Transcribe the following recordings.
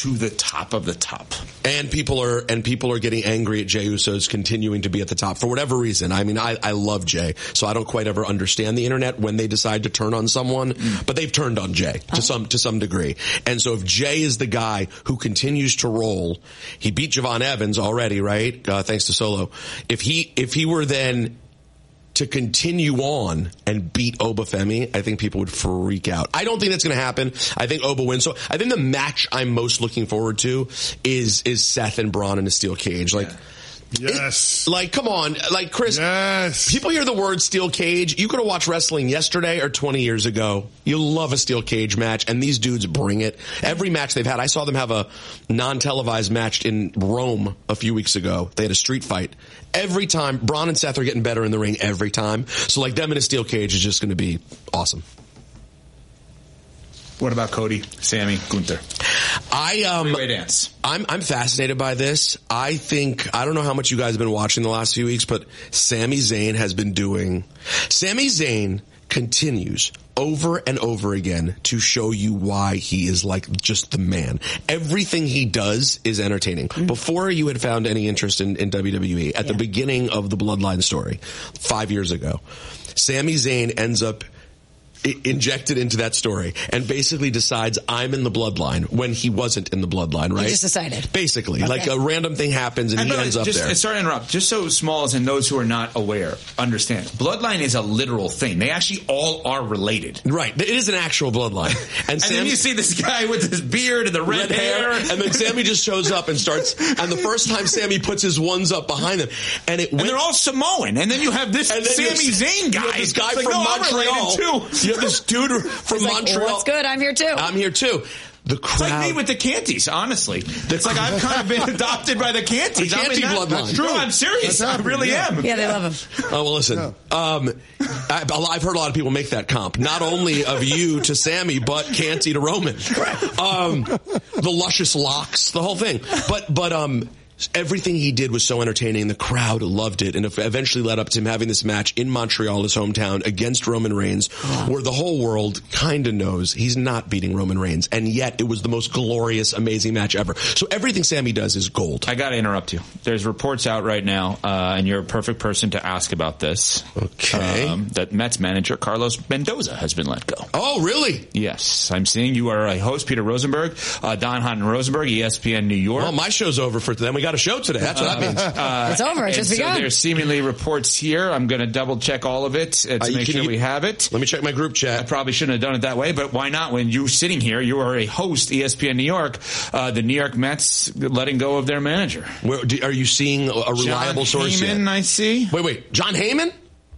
to the top of the top. And people are getting angry at Jey Uso's continuing to be at the top for whatever reason. I mean, I love Jey, so I don't quite ever understand the internet when they decide to turn on someone, but they've turned on Jey to some degree. And so if Jey is the guy who continues to roll, he beat Javon Evans already, right? Thanks to Solo. If he were then to continue on and beat Obafemi, I think people would freak out. I don't think that's going to happen. I think Oba wins. So I think the match I'm most looking forward to is Seth and Braun in a steel cage. Like, yes. Come on. Like, Chris, yes. People hear the word steel cage. You could have watched wrestling yesterday or 20 years ago. You love a steel cage match, and these dudes bring it. Every match they've had, I saw them have a non-televised match in Rome a few weeks ago. They had a street fight. Every time, Braun and Seth are getting better in the ring every time. So, like, them in a steel cage is just going to be awesome. What about Cody, Sammy, Gunther? Three-way dance. I'm fascinated by this. I don't know how much you guys have been watching the last few weeks, but Sami Zayn continues over and over again to show you why he is like just the man. Everything he does is entertaining. Before you had found any interest in WWE, at the beginning of the Bloodline story, 5 years ago, Sami Zayn ends up injected into that story and basically decides I'm in the bloodline when he wasn't in the bloodline, right? He just decided. Basically. Okay. Like a random thing happens and he ends up there. Sorry to interrupt. Just so small as in those who are not aware understand. Bloodline is a literal thing. They actually all are related. Right. It is an actual bloodline. And then you see this guy with his beard and the red hair. And then Sammy just shows up and starts, and the first time Sammy puts his ones up behind him. And they're all Samoan. And then you have this Sami Zayn guy. You have this guy from Montreal. Too. You have this dude from Montreal. What's good? I'm here too. I'm here too. The crowd. It's like me with the Canties, honestly. It's like I've kind of been adopted by the Canties. The Canty bloodline. That's true. No, I'm serious. I really am. Yeah, they love him. Oh, well, listen. I've heard a lot of people make that comp. Not only of you to Sammy, but Canty to Roman. The luscious locks, the whole thing. But everything he did was so entertaining. The crowd loved it, and it eventually led up to him having this match in Montreal, his hometown, against Roman Reigns, where the whole world kind of knows he's not beating Roman Reigns, and yet it was the most glorious, amazing match ever. So everything Sammy does is gold. I got to interrupt you. There's reports out right now, and you're a perfect person to ask about this. Okay. That Mets manager Carlos Mendoza has been let go. Oh, really? Yes. I'm seeing you are a host, Peter Rosenberg, Don Hahn Rosenberg, ESPN New York. Well, my show's over for today. We got a show today. That's what that means. It's over. It's just begun. So there's seemingly reports here. I'm going to double check all of it to make sure we have it. Let me check my group chat. I probably shouldn't have done it that way, but why not? When you're sitting here, you are a host, ESPN New York. The New York Mets letting go of their manager. Are you seeing a reliable source John Heyman, yet? I see. Wait. John Heyman?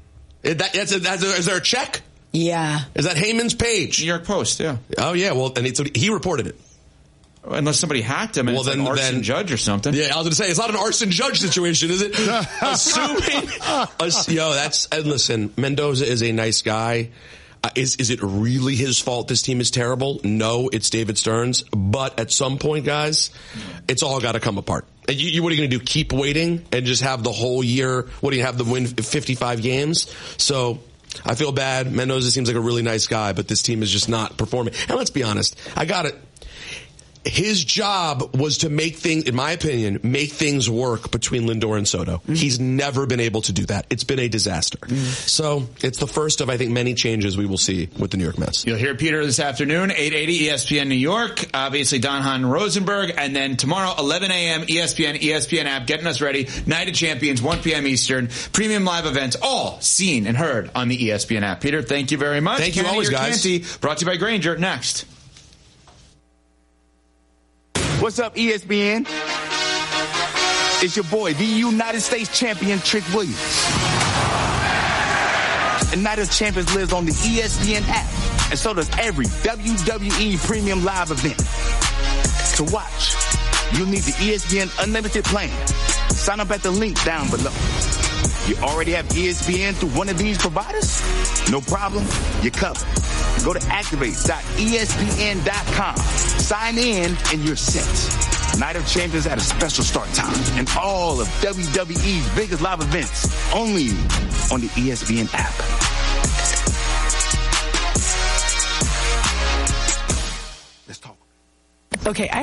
Is there a check? Yeah. Is that Heyman's page? New York Post, yeah. Oh, yeah. Well, and he reported it. Unless somebody hacked him and it's an arson judge or something. Yeah, I was going to say, it's not an arson judge situation, is it? Listen, Mendoza is a nice guy. Is it really his fault this team is terrible? No, it's David Stern's. But at some point, guys, it's all got to come apart. And what are you going to do? Keep waiting and just have the whole year? What do you have to win 55 games? So I feel bad. Mendoza seems like a really nice guy, but this team is just not performing. And let's be honest, I got it. His job was to make things, in my opinion, make things work between Lindor and Soto. He's never been able to do that. It's been a disaster. So it's the first of, I think, many changes we will see with the New York Mets. You'll hear Peter this afternoon, 880 ESPN New York, obviously Don Hahn Rosenberg, and then tomorrow, 11 a.m. ESPN app, getting us ready. Night of Champions, 1 p.m. Eastern, premium live events, all seen and heard on the ESPN app. Peter, thank you very much. Thank you always, guys. Canty, brought to you by Grainger. Next. What's up, ESPN? It's your boy, the United States champion, Trick Williams. And Night of Champions lives on the ESPN app, and so does every WWE Premium Live event. To watch, you'll need the ESPN Unlimited plan. Sign up at the link down below. You already have ESPN through one of these providers? No problem, you're covered. Go to activate.espn.com. Sign in and you're set. Night of Champions at a special start time. And all of WWE's biggest live events only on the ESPN app. Let's talk. Okay,